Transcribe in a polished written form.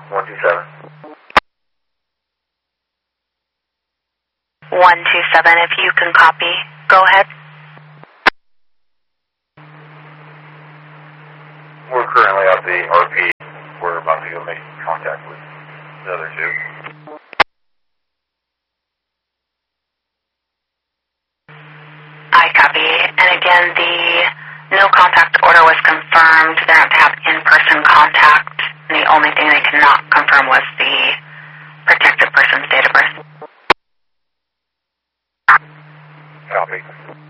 127. 127, if you can copy, go ahead. We're currently at the RP. We're about to go make contact with the other two. I copy. And again, the no contact order was confirmed. They're going to have in-person contact. And the only thing they could not confirm was the protected person's date of birth. Copy.